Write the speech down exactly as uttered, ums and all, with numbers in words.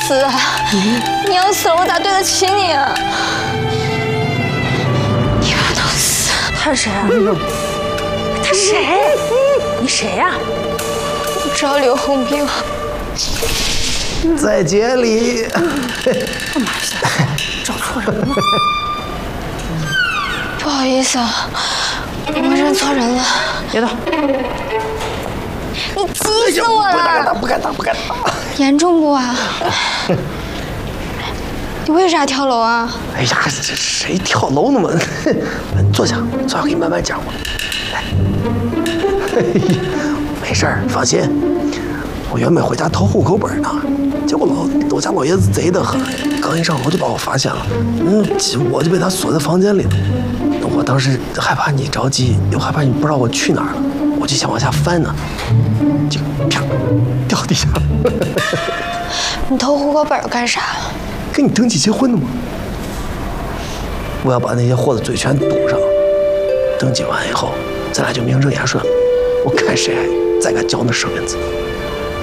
死啊！你要死了，我咋对得起你啊？你把我弄死！ 他是谁啊？他谁？你谁呀？ 我找柳红兵。 在街里。 干嘛去？找错人了。 不好意思啊，我认错人了。 别动！ 你急死我了！ 不敢打，不敢打，不敢打。 严重不啊？你为啥跳楼啊？ 哎呀，这谁跳楼呢嘛？坐下，坐下，我给你慢慢讲吧。来，没事儿，放心。我原本回家掏户口本呢，结果老我家老爷子贼得很，刚一上楼就把我发现了，嗯，我就被他锁在房间里头。我当时害怕你着急，又害怕你不知道我去哪儿了，我就想往下翻呢，就啪掉地下了。 你偷户口本干啥？ 跟你登记结婚的吗？我要把那些货的嘴全堵上，登记完以后，咱俩就名正言顺了。我看谁还再敢嚼那生银子。